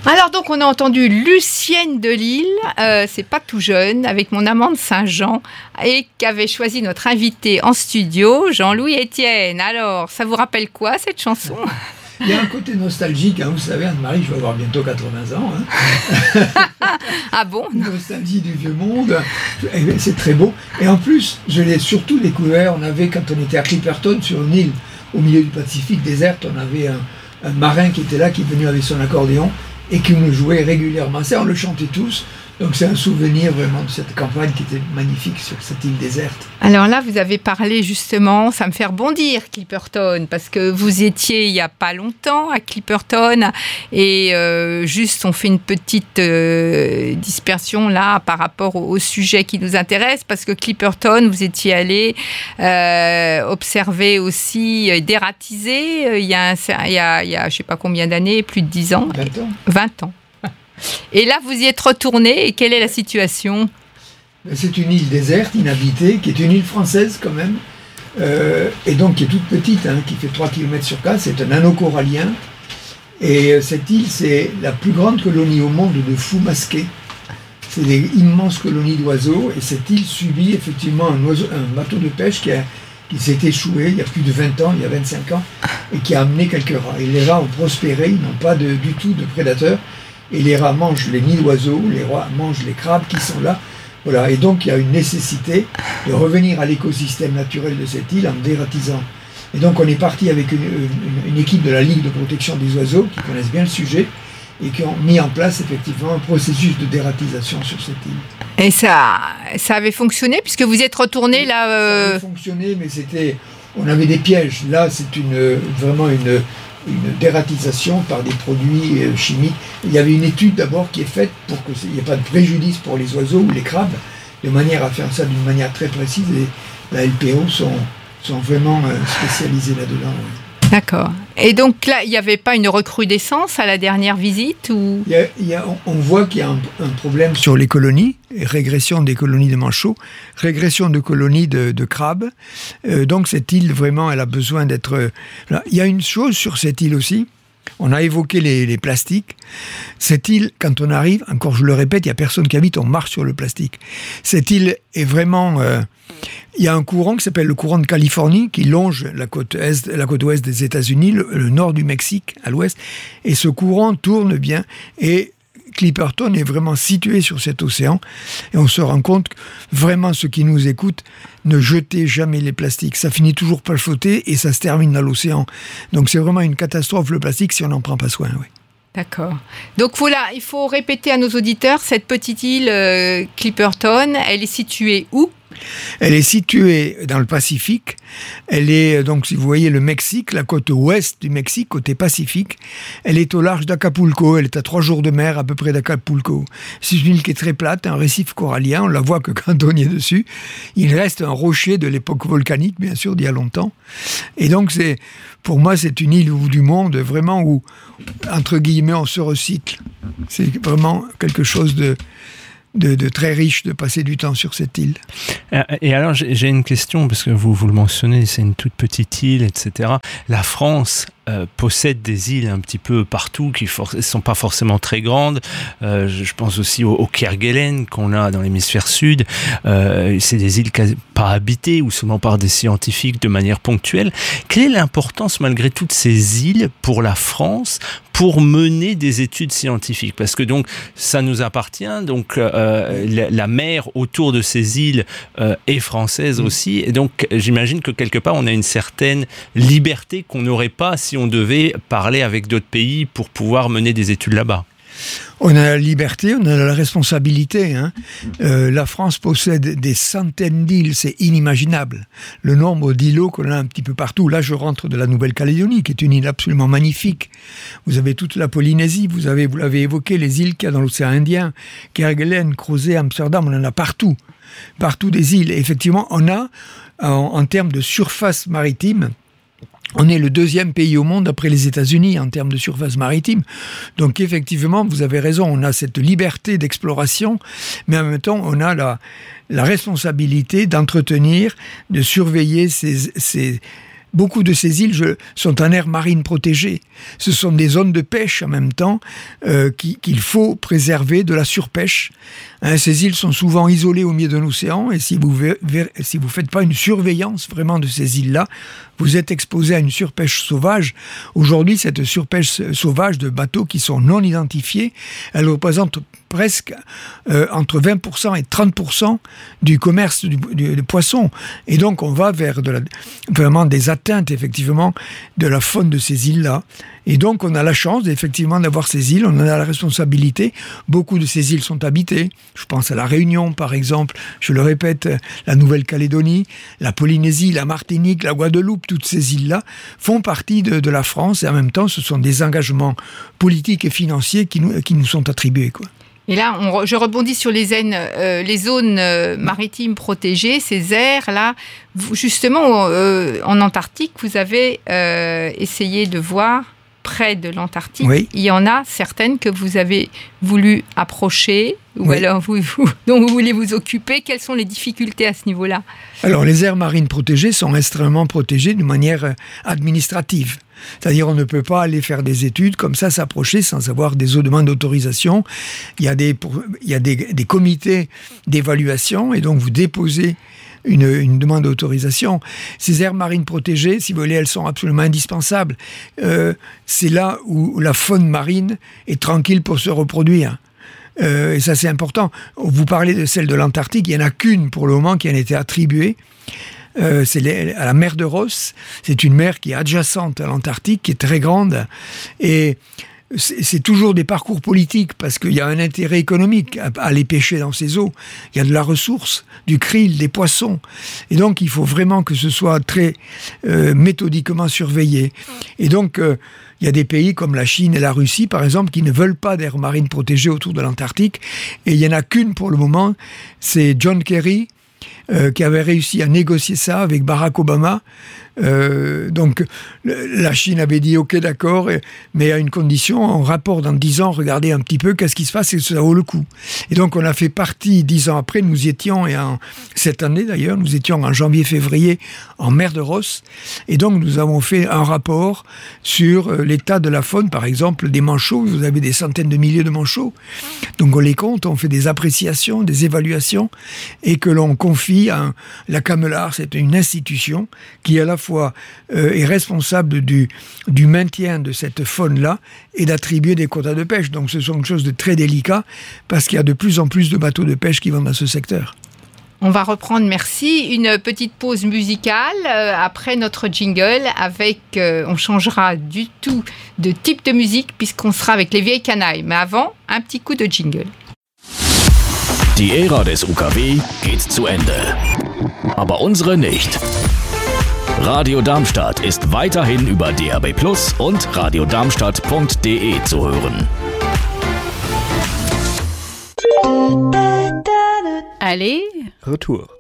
Alors donc on a entendu Lucienne de Lille, c'est pas tout jeune, avec mon amant de Saint-Jean, et qu'avait choisi notre invité en studio, Jean-Louis Etienne. Alors, ça vous rappelle quoi cette chanson ? Il y a un côté nostalgique, hein, vous savez, Anne-Marie, je vais avoir bientôt 80 ans. Hein. Ah bon ? Nostalgie du vieux monde, c'est très beau. Et en plus, je l'ai surtout découvert, quand on était à Clipperton, sur une île au milieu du Pacifique déserte, on avait un marin qui était là, qui est venu avec son accordéon, et qui nous jouait régulièrement. Ça, on le chantait tous. Donc c'est un souvenir vraiment de cette campagne qui était magnifique sur cette île déserte. Alors là, vous avez parlé justement, ça me fait rebondir, Clipperton, parce que vous étiez il n'y a pas longtemps à Clipperton, et juste on fait une petite dispersion là par rapport au sujet qui nous intéresse, parce que Clipperton, vous étiez allé observer aussi, dératiser, il y a je ne sais pas combien d'années, plus de 10 ans. 20 ans. 20 ans. Et là, vous y êtes retourné, et quelle est la situation ? C'est une île déserte, inhabitée, qui est une île française quand même, et donc qui est toute petite, hein, qui fait 3 km sur 4, c'est un anneau corallien, et cette île, c'est la plus grande colonie au monde de fous masqués. C'est des immenses colonies d'oiseaux, et cette île subit effectivement un bateau de pêche qui s'est échoué il y a plus de 20 ans, il y a 25 ans, et qui a amené quelques rats. Et les rats ont prospéré, ils n'ont pas du tout de prédateurs, et les rats mangent les nids d'oiseaux, les rats mangent les crabes qui sont là. Voilà. Et donc il y a une nécessité de revenir à l'écosystème naturel de cette île en dératisant. Et donc on est parti avec une équipe de la Ligue de protection des oiseaux qui connaissent bien le sujet et qui ont mis en place effectivement un processus de dératisation sur cette île. Et ça avait fonctionné puisque vous êtes retourné là Ça avait fonctionné, mais on avait des pièges. Là c'est vraiment une dératisation par des produits chimiques. Il y avait une étude d'abord qui est faite pour qu'il n'y ait pas de préjudice pour les oiseaux ou les crabes, de manière à faire ça d'une manière très précise, et la LPO sont vraiment spécialisés là-dedans. Ouais. D'accord. Et donc là, il n'y avait pas une recrudescence à la dernière visite ou... On voit qu'il y a un problème sur les colonies, régression des colonies de manchots, régression de colonies de crabes. Donc cette île, vraiment, elle a besoin d'être... Là. Il y a une chose sur cette île aussi, on a évoqué les plastiques. Cette île, quand on arrive, encore je le répète, il n'y a personne qui habite, on marche sur le plastique. Cette île est vraiment... il y a un courant qui s'appelle le courant de Californie qui longe la côte ouest des États-Unis, le nord du Mexique à l'ouest, et ce courant tourne bien, et Clipperton est vraiment situé sur cet océan, et on se rend compte que vraiment ceux qui nous écoutent, ne jetez jamais les plastiques, ça finit toujours par flotter et ça se termine dans l'océan. Donc c'est vraiment une catastrophe le plastique si on n'en prend pas soin. Oui. D'accord. Donc voilà, il faut répéter à nos auditeurs, cette petite île Clipperton, elle est située où ? Elle est située dans le Pacifique. Elle est, donc, si vous voyez le Mexique, la côte ouest du Mexique, côté Pacifique, elle est au large d'Acapulco. Elle est à 3 jours de mer à peu près d'Acapulco. C'est une île qui est très plate, un récif corallien. On la voit que quand on y est dessus. Il reste un rocher de l'époque volcanique, bien sûr, d'il y a longtemps. Et donc, pour moi, c'est une île au bout du monde, vraiment où, entre guillemets, on se recycle. C'est vraiment quelque chose de très riche de passer du temps sur cette île. Et alors, j'ai une question, parce que vous le mentionnez, c'est une toute petite île, etc. La France possède des îles un petit peu partout qui ne sont pas forcément très grandes. Je pense aussi au Kerguelen qu'on a dans l'hémisphère sud. C'est des îles pas habitées ou seulement par des scientifiques de manière ponctuelle. Quelle est l'importance, malgré toutes ces îles, pour la France, pour mener des études scientifiques? Parce que donc, ça nous appartient. Donc, la mer autour de ces îles est française aussi. Et donc, j'imagine que quelque part, on a une certaine liberté qu'on n'aurait pas si on devait parler avec d'autres pays pour pouvoir mener des études là-bas. On a la liberté, on a la responsabilité. Hein. La France possède des centaines d'îles, c'est inimaginable. Le nombre d'îlots qu'on a un petit peu partout. Là, je rentre de la Nouvelle-Calédonie, qui est une île absolument magnifique. Vous avez toute la Polynésie, vous l'avez évoqué, les îles qu'il y a dans l'océan Indien, Kerguelen, Crozet, Amsterdam, on en a partout. Partout des îles. Et effectivement, on a, en termes de surface maritime, on est le 2e pays au monde après les États-Unis en termes de surface maritime. Donc effectivement, vous avez raison, on a cette liberté d'exploration, mais en même temps, on a la responsabilité d'entretenir, de surveiller beaucoup de ces îles sont en aire marine protégée. Ce sont des zones de pêche en même temps qu'il faut préserver de la surpêche. Ces îles sont souvent isolées au milieu d'un océan et si vous faites pas une surveillance vraiment de ces îles-là, vous êtes exposé à une surpêche sauvage. Aujourd'hui, cette surpêche sauvage de bateaux qui sont non identifiés, elle représente presque entre 20% et 30% du commerce du poisson. Et donc, on va vers vraiment des atteintes, effectivement, de la faune de ces îles-là. Et donc, on a la chance, effectivement, d'avoir ces îles. On en a la responsabilité. Beaucoup de ces îles sont habitées. Je pense à la Réunion, par exemple. Je le répète, la Nouvelle-Calédonie, la Polynésie, la Martinique, la Guadeloupe, toutes ces îles-là font partie de la France. Et en même temps, ce sont des engagements politiques et financiers qui nous sont attribués, quoi. Et là, je rebondis sur les zones maritimes protégées, ces aires-là. Justement, en Antarctique, vous avez essayé de voir près de l'Antarctique. Oui. Il y en a certaines que vous avez voulu approcher, ou alors dont vous voulez vous occuper. Quelles sont les difficultés à ce niveau-là ? Alors, les aires marines protégées sont extrêmement protégées de manière administrative. C'est-à-dire on ne peut pas aller faire des études comme ça, s'approcher sans avoir des demandes d'autorisation. Il y a des comités d'évaluation et donc vous déposez une demande d'autorisation. Ces aires marines protégées, si vous voulez, elles sont absolument indispensables. C'est là où la faune marine est tranquille pour se reproduire. Et ça, c'est important. Vous parlez de celle de l'Antarctique, il n'y en a qu'une pour le moment qui en a été attribuée. C'est à la mer de Ross. C'est une mer qui est adjacente à l'Antarctique, qui est très grande. Et c'est toujours des parcours politiques parce qu'il y a un intérêt économique à aller pêcher dans ces eaux. Il y a de la ressource, du krill, des poissons. Et donc, il faut vraiment que ce soit très méthodiquement surveillé. Et donc, il y a des pays comme la Chine et la Russie, par exemple, qui ne veulent pas d'aires marines protégées autour de l'Antarctique. Et il n'y en a qu'une pour le moment, c'est John Kerry, qui avait réussi à négocier ça avec Barack Obama. Donc la Chine avait dit ok d'accord, mais à une condition, en rapport dans 10 ans, regardez un petit peu qu'est-ce qui se passe et que ça vaut le coup. Et donc on a fait partie 10 ans après, nous y étions, cette année d'ailleurs, nous étions en janvier-février en mer de Ross, et donc nous avons fait un rapport sur l'état de la faune, par exemple des manchots. Vous avez des centaines de milliers de manchots, donc on les compte, on fait des appréciations, des évaluations, et que l'on confie à la Camelard. C'est une institution qui à la fois est responsable du maintien de cette faune-là et d'attribuer des quotas de pêche. Donc ce sont quelque chose de très délicat parce qu'il y a de plus en plus de bateaux de pêche qui vont dans ce secteur. On va reprendre, merci, une petite pause musicale après notre jingle avec, on changera du tout de type de musique puisqu'on sera avec les vieilles canailles. Mais avant, un petit coup de jingle. Die Ära des UKW geht zu Ende. Aber unsere nicht. Radio Darmstadt ist weiterhin über DAB+ und radiodarmstadt.de zu hören. Allez, Retour.